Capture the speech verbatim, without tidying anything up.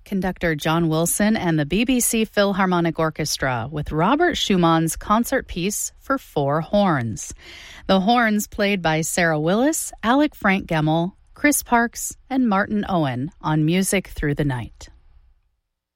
Conductor John Wilson and the B B C Philharmonic Orchestra with Robert Schumann's concert piece for four horns. The horns played by Sarah Willis, Alec Frank Gemmell, Chris Parks, and Martin Owen on Music Through the Night.